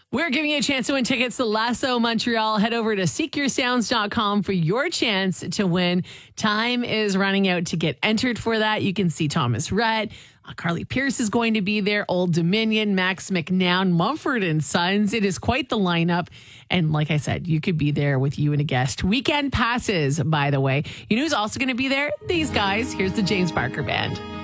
We're giving you a chance to win tickets to Lasso Montreal. Head over to seekyoursounds.com for your chance to win. Time is running out to get entered for that. You can see Thomas Rhett. Carly Pierce is going to be there. Old Dominion, Max McNown, Mumford and Sons. It is quite the lineup. And like I said, you could be there with you and a guest. Weekend passes, by the way. You know who's also going to be there? These guys. Here's the James Barker Band.